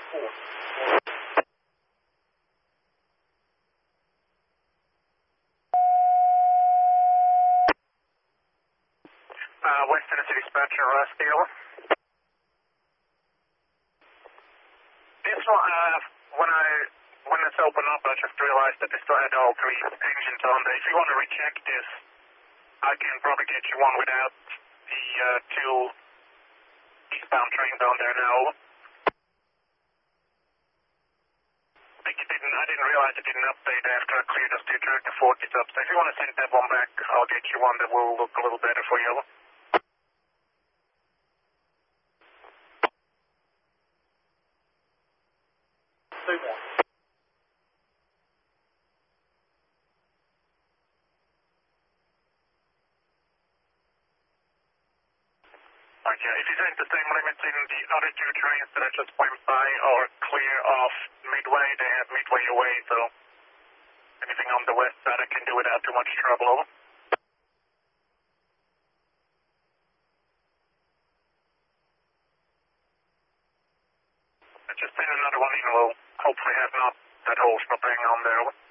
West Tennessee dispatcher, Steele. This one, when it's opened up, I just realized that they still had all three engines on there. If you want to recheck this, I can probably get you one without the two eastbound trains on there now. I didn't realize it didn't update after I cleared the steer track to 40 subs. So if you want to send that one back, I'll get you one that will look a little better for you. Okay, if you think the same limits in the other two trains that I just went by or clear off Midway, they have Midway away, so anything on the west side I can do without too much trouble. I just sent another one in, we'll hopefully have not that whole stopping on there.